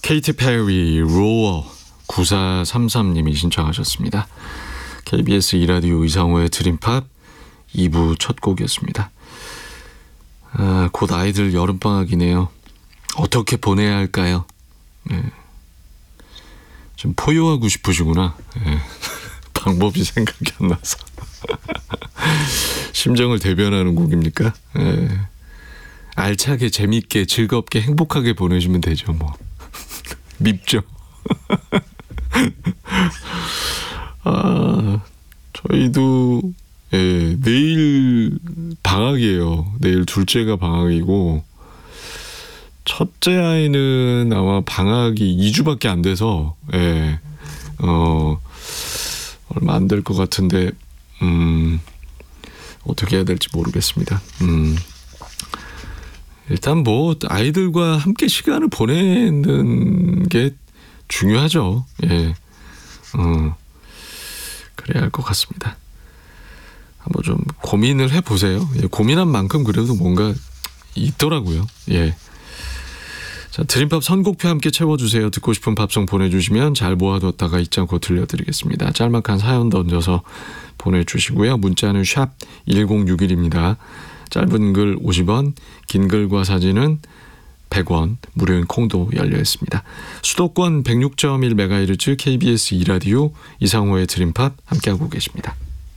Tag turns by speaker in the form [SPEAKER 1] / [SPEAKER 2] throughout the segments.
[SPEAKER 1] 케이티 페리 로어 9433님이 신청하셨습니다. KBS 2라디오 이상호의 드림팝 2부 첫 곡이었습니다. 곧 아이들 여름방학이네요. 어떻게 보내야 할까요? 네. 좀 포효하고 싶으시구나. 네. 방법이 생각이 안 나서. 심정을 대변하는 곡입니까? 네. 알차게 재밌게 즐겁게 행복하게 보내시면 되죠. 뭐 밉죠. 저희도 내일 방학이에요. 내일 둘째가 방학이고 첫째 아이는 아마 방학이 2주밖에 안 돼서 얼마 안 될 것 같은데 어떻게 해야 될지 모르겠습니다. 일단 뭐 아이들과 함께 시간을 보내는 게 중요하죠. 그래야 할 것 같습니다. 한번 좀 고민을 해보세요. 고민한 만큼 그래도 뭔가 있더라고요. 자, 드림팝 선곡표 함께 채워주세요. 듣고 싶은 팝송 보내주시면 잘 모아뒀다가 잊지 않고 들려드리겠습니다. 짤막한 사연 던져서 보내주시고요. 문자는 샵 1061입니다. 짧은 글 50원, 긴 글과 사진은 100원, 무료인 콩도 열려 있습니다. 수도권 106.1MHz KBS 2라디오 이상호의 드림팝 함께하고 계십니다.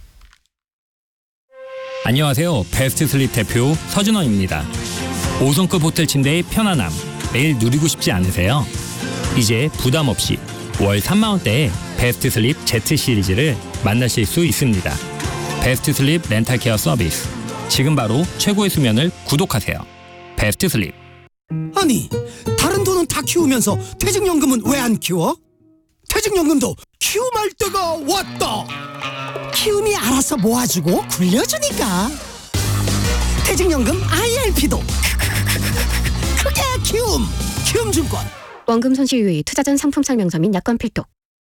[SPEAKER 2] 안녕하세요. 베스트 슬립 대표 서준원입니다. 5성급 호텔 침대의 편안함 매일 누리고 싶지 않으세요? 이제 부담 없이 월 3만 원대의 베스트 슬립 Z 시리즈를 만나실 수 있습니다. 베스트 슬립 렌탈 케어 서비스. 지금 바로 최고의 수면을 구독하세요. 베스트 슬립.
[SPEAKER 3] 아니, 다른 돈은 다 키우면서 퇴직연금은 왜 안 키워? 퇴직연금도 키움할 때가 왔다. 키움이 알아서 모아주고 굴려주니까. 퇴직연금 IRP도 크게 키움. 키움증권.
[SPEAKER 4] 원금 손실 유의, 투자 전 상품 설명서 및 약관 필독.